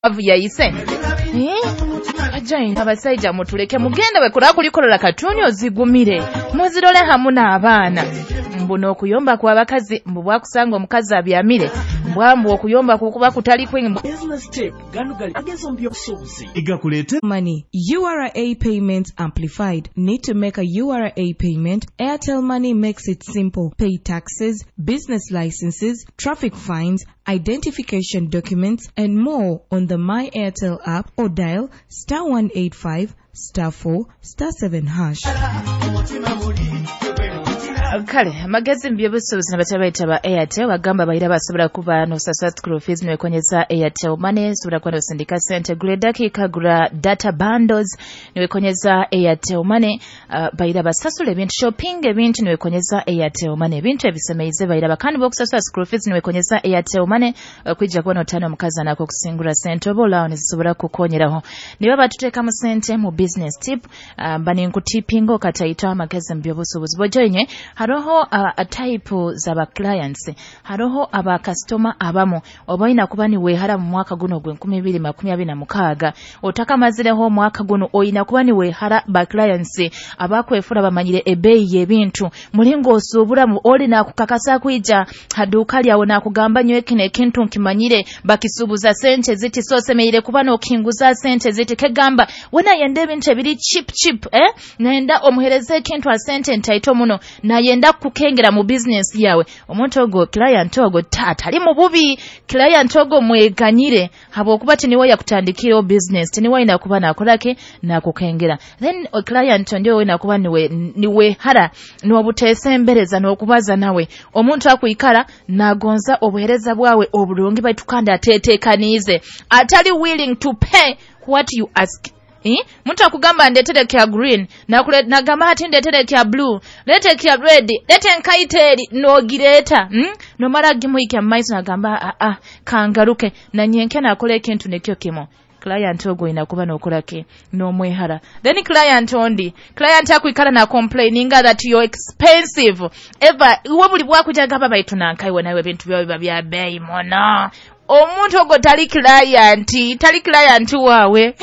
yayise ajaina abasajja mutuleke mugenda bwe kulakulikolola katuni ozigumire muzirole hamu n'abaana mbuno okuyomba kwa bakazi mbu bwakusanga omukazi abyamire mbwambu okuyomba kukuba kutali kwingi Money. URA payment amplified. Need to make a URA payment? Airtel Money makes it simple. Pay taxes, business licenses, traffic fines, identification documents, and more on the My Airtel app or dial *185 *4 *7 hash. Kale amagezi mbyobusuubuzi nabatabayita ba Airtel bagamba bayira basobola kuba nosasa school fees niwekonyeza Airtel Money sobola kuba nosindika sente gula dakika gula data bundles niwekonyeza Airtel Money bayira basasula ebintu shopping ebintu niwekonyeza Airtel Money ebintu ebisemeize bayira bakandi bokusasula school fees niwekonyeza Airtel Money kwijja kuba notano mukazi nako kusingula sente obola nizisobola kukonyeraho niba batuteeka mu sente mu business tip bani nkutipingo katayita amagezi mbyobusuubuzi bojoinye haroho a type z'aba clients haroho aba customer abamu obaina kuba ni wehara mu mwaka guno gwe 2026 otaka mazireho mwaka guno oina kuba ni wehara ba clients abakwefura bamanyire ebeyi y'ebintu mulingo osubura mu oli na kukakasa kwija haduka lyawo na kugamba nywekine kintu nkimanyire bakisubuza sente ziti sosemeire kuba no kinguza sente ziti kegamba wona yende ebintu ebiri cheap naenda omuhereze kintu a sente ntaito muno na yenda kukengera mu business yawe omuntu ogo client ogo tata ali mu bubi client ogo mweganyire habo kuba tiniwe yakutandikira business tiniwe ina kuba nakolake na kukengera then client ndio ina kuba niwe hara niwe butesembereza n'okubaza nawe omuntu akuyikala nagonza obuhereza bwawe obulungi batukanda atetekanize atali willing to pay what you ask. Muntu akugamba ndetere kya green na gamba ati ndetere kya blue lete kya red lete nkaiteri no gireta no mara gimu ikya maiso na gamba kangaruke na nyenke na kole kintu nekyo kimo client ogo inakuba nokolake no mwehara then client akuikala na complaining that you're expensive ever uwe buli bwakuja gamba baitu nankaiwe nawe bintu byawe bya bei mona omuntu ogo tali client wawe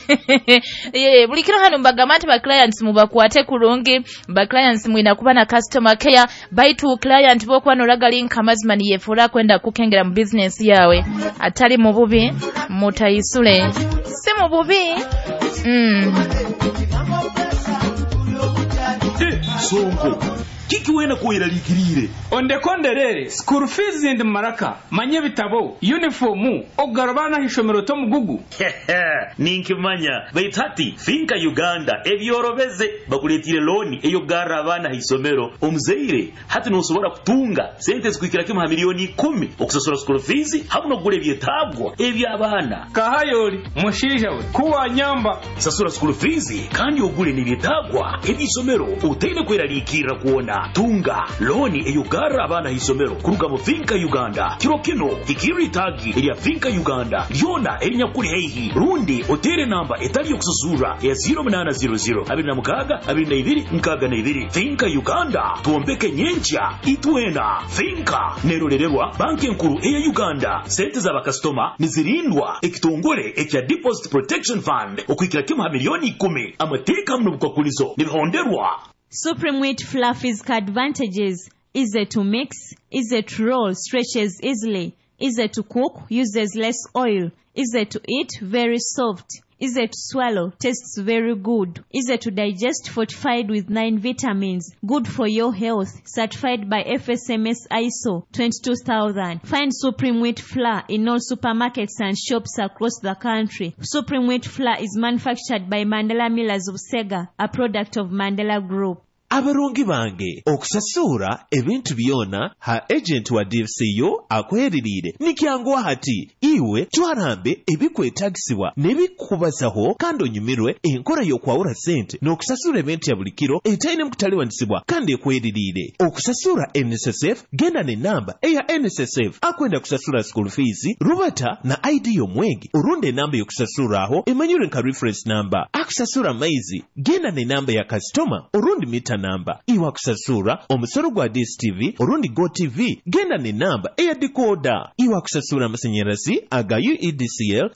buli kiro hano mbagamati ba clients mubakwate kulungi ba clients mwina kuba na customer care baitu client bokwa nolaga link amazimani yefura kwenda kukengera mu business yawe atali mu bubi mutayisule si mu bubi sonko kiki wena kuwera likirire onde konderere school fees and maraka manye bitabo uniform ogarabana hishomero to mugugu ninkimanya baitati finka Uganda ebyorobeze bakuletire loan eyo garabana hisomero omuzeire hati nosobora kutunga sente zikwikira kima milioni 10 okusasura school fees habuno gure byetabwa ebyabana kahayoli mushija we kuwa nyamba sasura school fees kandi ogure nibyetabwa ebisomero utende kwera likira kuona tunga loni eyugara abana hisomero kuruga mu Finka Uganda kirokino ikiri tagi ya Finka Uganda yona elinyakuri heihi rundi otere namba etali yokususura ya 0800 abinamukaga abinayibiri mkaga na Finka Uganda tuombeke nyencha itwena Finka nerorerwa banki nkuru eya Uganda sente za bakastoma nizirindwa ekitongore ekya Deposit Protection Fund okwikira kima milioni 10 amateka mno bukakulizo nibihonderwa. Supreme Wheat Flour physical advantages: easy to mix, easy to roll, stretches easily, easy to cook, uses less oil, easy to eat, very soft, easy to swallow, tastes very good, easy to digest, fortified with 9 vitamins, good for your health, certified by FSMS ISO 22000. Find Supreme Wheat Flour in all supermarkets and shops across the country. Supreme Wheat Flour is manufactured by Mandela Millers of Sega, a product of Mandela Group. Abarongi bange okusasura ebintu byona ha agent wa DFCO akweririre nikyangwa hati iwe twarambe ebikwetagisibwa nebikubazaho kandi onyumirwe enkora yokwawura sente n'okusasura ebintu ya bulikiro etaine mukutaliwanisibwa kandi ekweririre okusasura NSSF genda ne namba eya NSSF akwenda kusasura school fees rubata na ID y'omwenge orunde namba yokusasura aho emanyure nka reference number akusasura maizi genda ne namba ya customer orundi mita namba iwa kusasura omusoro gwa DSTV orundi Go TV genda ne namba eya decoder iwa kusasura amashanyarazi aga UEDCL